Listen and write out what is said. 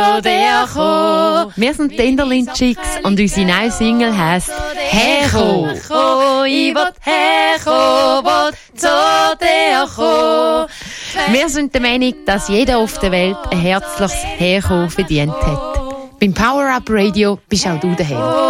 Wir sind die Enderlin Chicks und unsere neue Single heisst «Herko». Ich will herkommen, will zu dir kommen. Wir sind der Meinung, dass jeder auf der Welt ein herzliches Herkommen verdient hat. Beim Power Up Radio bist auch du daheim.